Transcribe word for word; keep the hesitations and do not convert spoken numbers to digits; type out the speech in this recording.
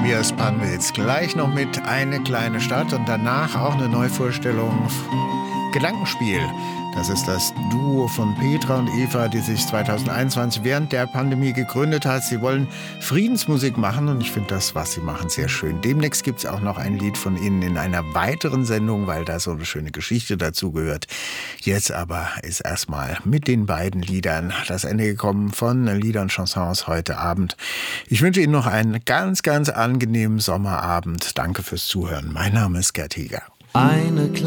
Tobias Panwitz. Gleich noch mit Eine kleine Stadt und danach auch eine Neuvorstellung. Gedankenspiel. Das ist das Duo von Petra und Eva, die sich zwanzig einundzwanzig während der Pandemie gegründet hat. Sie wollen Friedensmusik machen und ich finde das, was sie machen, sehr schön. Demnächst gibt es auch noch ein Lied von ihnen in einer weiteren Sendung, weil da so eine schöne Geschichte dazu gehört. Jetzt aber ist erstmal mit den beiden Liedern das Ende gekommen von Lieder und Chansons heute Abend. Ich wünsche Ihnen noch einen ganz, ganz angenehmen Sommerabend. Danke fürs Zuhören. Mein Name ist Gerd Heger. Eine kleine